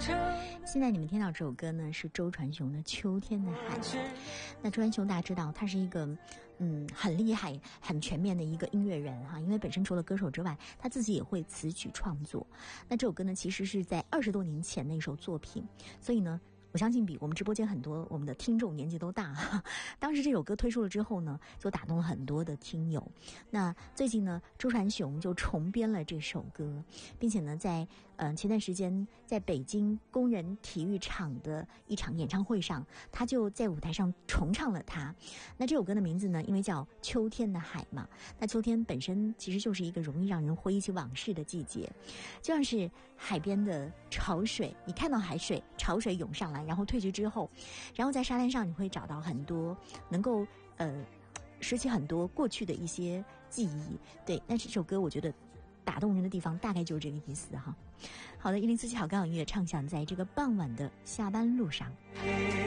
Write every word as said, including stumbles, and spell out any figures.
现在你们听到这首歌呢，是周传雄的《秋天的海》。那周传雄大家知道，他是一个嗯很厉害、很全面的一个音乐人哈。因为本身除了歌手之外，他自己也会词曲创作。那这首歌呢，其实是在二十多年前的一首作品，所以呢，我相信比我们直播间很多我们的听众年纪都大。当时这首歌推出了之后呢，就打动了很多的听友。那最近呢，周传雄就重编了这首歌，并且呢，在呃前段时间在北京工人体育场的一场演唱会上，他就在舞台上重唱了它。那这首歌的名字呢，因为叫《秋天的海》嘛，那秋天本身其实就是一个容易让人回忆起往事的季节，就像是海边的潮水，你看到海水潮水涌上来，然后退去之后，然后在沙滩上你会找到很多能够呃拾起很多过去的一些记忆。对，那这首歌我觉得打动人的地方大概就是这个意思哈。好的，一零四七好刚好音乐畅想在这个傍晚的下班路上。